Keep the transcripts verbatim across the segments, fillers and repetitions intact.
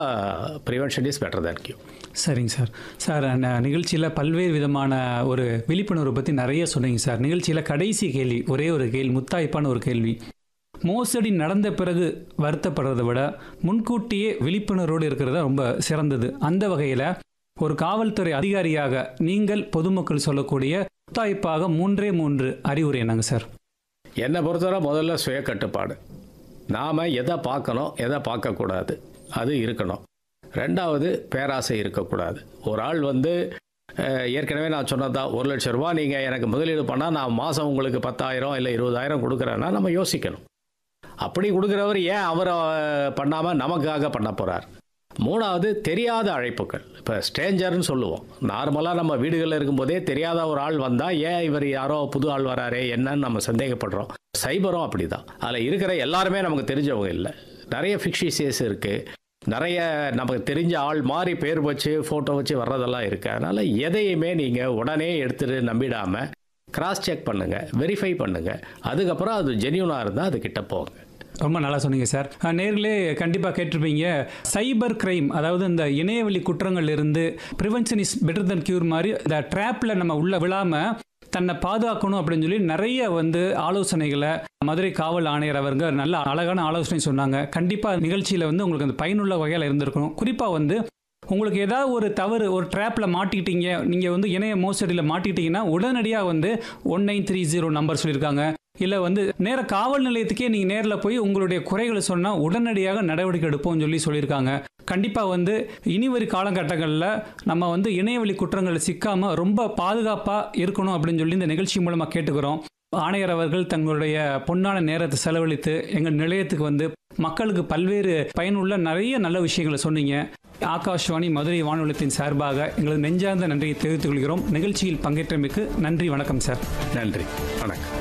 Prevention is better than Q. சரிங்க sir. Sir நிகழ்ச்சியில் பல்வேறு விதமான ஒரு விழிப்புணர்வு பற்றி நிறைய சொன்னீங்க சார். நிகழ்ச்சியில் கடைசி கேள்வி, ஒரே ஒரு கேள்வி, முத்தாய்ப்பான ஒரு கேள்வி. மோசடி நடந்த பிறகு வருத்தப்படுறதை விட முன்கூட்டியே விழிப்புணர்வோடு இருக்கிறது ரொம்ப சிறந்தது. அந்த வகையில் ஒரு காவல்துறை அதிகாரியாக நீங்கள் பொதுமக்கள் சொல்லக்கூடிய முத்தாய்ப்பாக மூன்றே மூன்று அறிவுரை என்னங்க சார்? என்னை பொறுத்தவரை முதல்ல சுய கட்டுப்பாடு. நாம் எதை பார்க்கணும் எதை பார்க்கக்கூடாது அது இருக்கணும். ரெண்டாவது பேராசை இருக்கக்கூடாது. ஒரு ஆள் வந்து ஏற்கனவே நான் சொன்னதான் ஒரு லட்சம் ரூபா நீங்கள் எனக்கு முதலீடு பண்ணால் நான் மாதம் உங்களுக்கு பத்தாயிரம் இல்லை இருபதாயிரம் கொடுக்குறேன்னா நம்ம யோசிக்கணும். அப்படி கொடுக்குறவர் ஏன் அவரை பண்ணாமல் நமக்காக பண்ண போகிறார்? மூணாவது தெரியாத அழைப்புகள். இப்போ ஸ்ட்ரேஞ்சர்னு சொல்லுவோம். நார்மலாக நம்ம வீடுகளில் இருக்கும்போதே தெரியாத ஒரு ஆள் வந்தால் ஏன் இவர் யாரோ புது ஆள் வராரே என்னன்னு நம்ம சந்தேகப்படுறோம். சைபரும் அப்படி தான். அதில் இருக்கிற எல்லாருமே நமக்கு தெரிஞ்சவங்க இல்லை. நிறைய ஃபிக்ஷிசியஸ் இருக்குது. நிறைய நமக்கு தெரிஞ்ச ஆள் மாதிரி பேர் வச்சு ஃபோட்டோ வச்சு வர்றதெல்லாம் இருக்குது. அதனால் எதையுமே நீங்கள் உடனே எடுத்துகிட்டு நம்பிடாமல் கிராஸ் செக் பண்ணுங்கள், வெரிஃபை பண்ணுங்கள். அதுக்கப்புறம் அது ஜென்யூனாக இருந்தால் அது கிட்ட போங்க. ரொம்ப நல்லா சொன்னீங்க சார். நேர்களே கண்டிப்பாக கேட்டிருப்பீங்க, சைபர் கிரைம், அதாவது இந்த இணையவழி குற்றங்கள் இருந்து prevention is better then cure மாதிரி இந்த ட்ராப்பில் நம்ம உள்ள விழாமல் தன்னை பாதுகாக்கணும் அப்படின்னு சொல்லி நிறைய வந்து ஆலோசனைகளை மதுரை காவல் ஆணையர் அவருங்க நல்ல அழகான ஆலோசனை சொன்னாங்க. கண்டிப்பாக நிகழ்ச்சியில் வந்து உங்களுக்கு அந்த பயனுள்ள வகையில் இருந்திருக்கணும். குறிப்பாக வந்து உங்களுக்கு ஏதாவது ஒரு தவறு, ஒரு ட்ராப்பில் மாட்டிக்கிட்டீங்க, நீங்கள் வந்து இணைய மோசடியில் மாட்டிக்கிட்டீங்கன்னா உடனடியாக வந்து one nine three zero number சொல்லியிருக்காங்க. இல்லை வந்து நேர காவல் நிலையத்துக்கே நீங்கள் நேரில் போய் உங்களுடைய குறைகளை சொன்னால் உடனடியாக நடவடிக்கை எடுப்போம்னு சொல்லி சொல்லியிருக்காங்க. கண்டிப்பாக வந்து இனிவரி காலகட்டங்களில் நம்ம வந்து இணையவழி குற்றங்களை சிக்காமல் ரொம்ப பாதுகாப்பாக இருக்கணும் அப்படின்னு சொல்லி இந்த நிகழ்ச்சி மூலமாக கேட்டுக்கிறோம். ஆணையர் அவர்கள் தங்களுடைய பொன்னான நேரத்தை செலவழித்து எங்கள் நிலையத்துக்கு வந்து மக்களுக்கு பல்வேறு பயனுள்ள நிறைய நல்ல விஷயங்களை சொன்னீங்க. ஆகாஷ்வாணி மதுரை வானொலியத்தின் சார்பாக எங்களது நெஞ்சார்ந்த நன்றியை தெரிவித்துக் கொள்கிறோம். நிகழ்ச்சியில் பங்கேற்றமைக்கு நன்றி. வணக்கம் சார். நன்றி, வணக்கம்.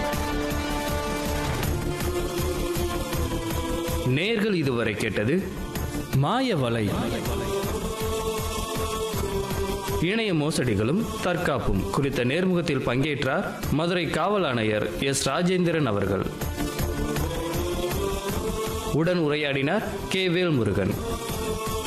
நேர்கள் இதுவரை கேட்டது மாயவலை, இணைய மோசடிகளும் தற்காப்பும் குறித்த நேர்முகத்தில் பங்கேற்றார் மதுரை காவல் ஆணையர் எஸ் ராஜேந்திரன் அவர்கள். உடன் உரையாடினார் கே வேல்முருகன்.